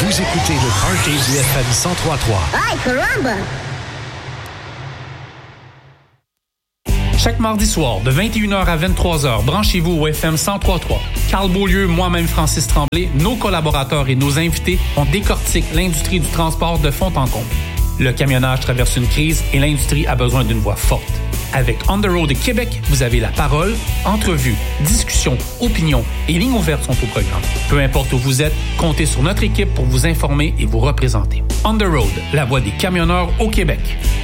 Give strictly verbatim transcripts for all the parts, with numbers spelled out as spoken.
Vous écoutez le Party du F M cent trois trois. Ay, caramba! Chaque mardi soir, de vingt et une heures à vingt-trois heures, branchez-vous au F M cent trois trois. Carl Beaulieu, moi-même Francis Tremblay, nos collaborateurs et nos invités, on décortique l'industrie du transport de fond en comble. Le camionnage traverse une crise et l'industrie a besoin d'une voix forte. Avec On the Road Québec, vous avez la parole, entrevues, discussions, opinions et lignes ouvertes sont au programme. Peu importe où vous êtes, comptez sur notre équipe pour vous informer et vous représenter. On the Road, la voix des camionneurs au Québec.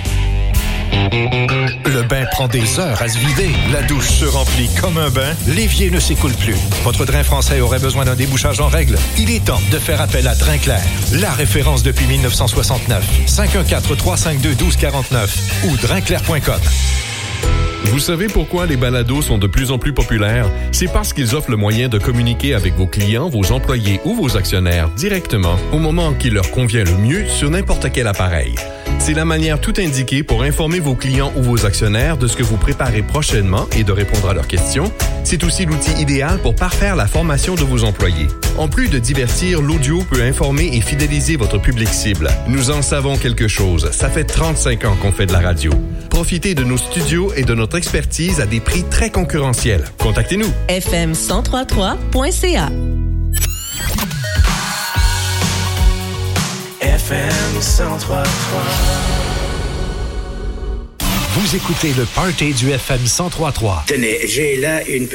Le bain prend des heures à se vider. La douche se remplit comme un bain. L'évier ne s'écoule plus. Votre drain français aurait besoin d'un débouchage en règle. Il est temps de faire appel à Drinclair, la référence depuis dix-neuf cent soixante-neuf. cinq un quatre, trois cinq deux, un deux quatre neuf ou drinclair point com. Vous savez pourquoi les balados sont de plus en plus populaires? C'est parce qu'ils offrent le moyen de communiquer avec vos clients, vos employés ou vos actionnaires directement au moment qui leur convient le mieux sur n'importe quel appareil. C'est la manière tout indiquée pour informer vos clients ou vos actionnaires de ce que vous préparez prochainement et de répondre à leurs questions. C'est aussi l'outil idéal pour parfaire la formation de vos employés. En plus de divertir, l'audio peut informer et fidéliser votre public cible. Nous en savons quelque chose. Ça fait trente-cinq ans qu'on fait de la radio. Profitez de nos studios et de notre expertise à des prix très concurrentiels. Contactez-nous. F M cent trois trois point C A. F M cent trois trois. Vous écoutez le Party du F M cent trois trois. Tenez, j'ai là une